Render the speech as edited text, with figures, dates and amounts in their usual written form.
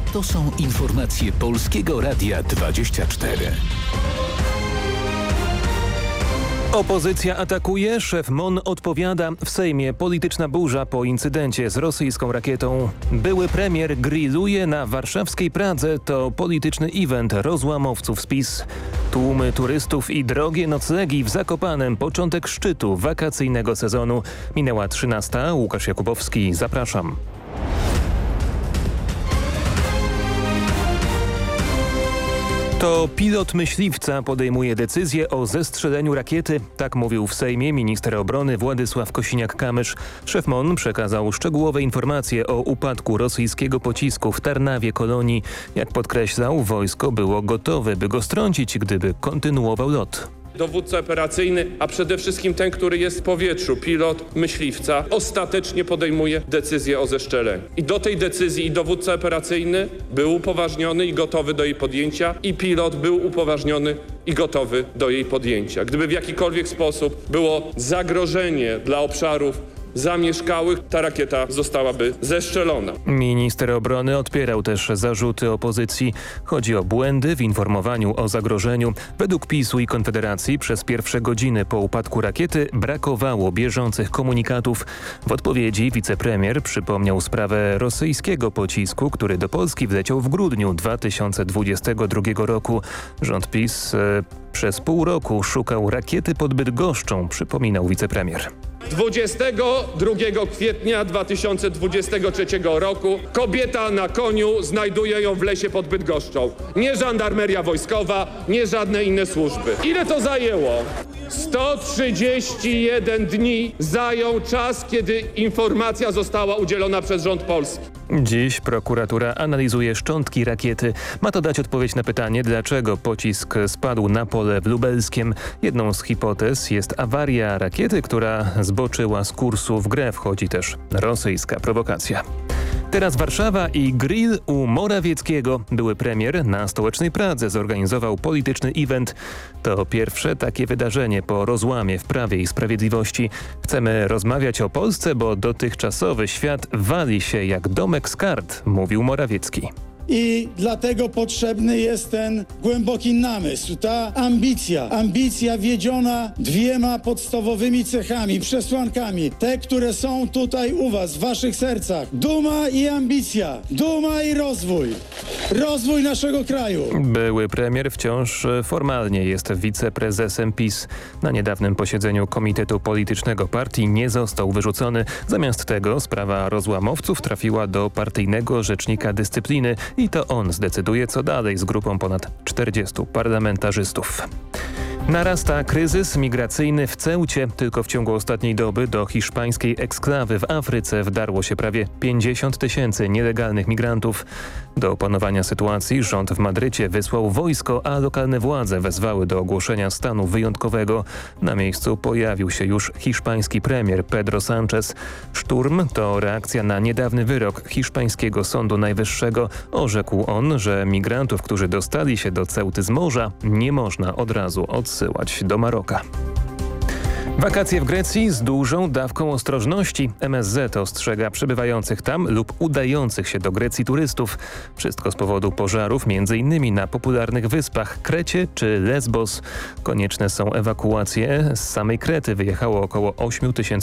To są informacje Polskiego Radia 24. Opozycja atakuje, szef MON odpowiada. W Sejmie polityczna burza po incydencie z rosyjską rakietą. Były premier grilluje na warszawskiej Pradze. To polityczny event rozłamowców z PiS. Tłumy turystów i drogie noclegi w Zakopanem. Początek szczytu wakacyjnego sezonu. Minęła 13. Łukasz Jakubowski. Zapraszam. To pilot myśliwca podejmuje decyzję o zestrzeleniu rakiety. Tak mówił w Sejmie minister obrony Władysław Kosiniak-Kamysz. Szef MON przekazał szczegółowe informacje o upadku rosyjskiego pocisku w Tarnawie Kolonii. Jak podkreślał, wojsko było gotowe, by go strącić, gdyby kontynuował lot. Dowódca operacyjny, a przede wszystkim ten, który jest w powietrzu, pilot myśliwca, ostatecznie podejmuje decyzję o zestrzeleniu. I do tej decyzji i dowódca operacyjny był upoważniony i gotowy do jej podjęcia, i pilot był upoważniony i gotowy do jej podjęcia. Gdyby w jakikolwiek sposób było zagrożenie dla obszarów zamieszkałych, ta rakieta zostałaby zestrzelona. Minister obrony odpierał też zarzuty opozycji. Chodzi o błędy w informowaniu o zagrożeniu. Według PiS-u i Konfederacji przez pierwsze godziny po upadku rakiety brakowało bieżących komunikatów. W odpowiedzi wicepremier przypomniał sprawę rosyjskiego pocisku, który do Polski wleciał w grudniu 2022 roku. Rząd PiS przez pół roku szukał rakiety pod Bydgoszczą, przypominał wicepremier. 22 kwietnia 2023 roku kobieta na koniu znajduje ją w lesie pod Bydgoszczą. Nie żandarmeria wojskowa, nie żadne inne służby. Ile to zajęło? 131 dni zajął czas, kiedy informacja została udzielona przez rząd polski. Dziś prokuratura analizuje szczątki rakiety. Ma to dać odpowiedź na pytanie, dlaczego pocisk spadł na pole w Lubelskiem. Jedną z hipotez jest awaria rakiety, która zboczyła z kursu. W grę wchodzi też rosyjska prowokacja. Teraz Warszawa i grill u Morawieckiego. Były premier na stołecznej Pradze zorganizował polityczny event. To pierwsze takie wydarzenie po rozłamie w Prawie i Sprawiedliwości. Chcemy rozmawiać o Polsce, bo dotychczasowy świat wali się jak domek z kart, mówił Morawiecki. I dlatego potrzebny jest ten głęboki namysł, ta ambicja wiedziona dwiema podstawowymi cechami, przesłankami. Te, które są tutaj u was, w waszych sercach. Duma i ambicja, duma i rozwój naszego kraju. Były premier wciąż formalnie jest wiceprezesem PiS. Na niedawnym posiedzeniu Komitetu Politycznego Partii nie został wyrzucony. Zamiast tego sprawa rozłamowców trafiła do partyjnego rzecznika dyscypliny. I to on zdecyduje, co dalej z grupą ponad 40 parlamentarzystów. Narasta kryzys migracyjny w Ceucie. Tylko w ciągu ostatniej doby do hiszpańskiej eksklawy w Afryce wdarło się prawie 50 000 nielegalnych migrantów. Do opanowania sytuacji rząd w Madrycie wysłał wojsko, a lokalne władze wezwały do ogłoszenia stanu wyjątkowego. Na miejscu pojawił się już hiszpański premier Pedro Sánchez. Szturm to reakcja na niedawny wyrok hiszpańskiego Sądu Najwyższego. Orzekł on, że migrantów, którzy dostali się do Ceuty z morza, nie można od razu odsyłać do Maroka. Wakacje w Grecji z dużą dawką ostrożności. MSZ ostrzega przebywających tam lub udających się do Grecji turystów. Wszystko z powodu pożarów m.in. na popularnych wyspach Krecie czy Lesbos. Konieczne są ewakuacje. Z samej Krety wyjechało około 8 000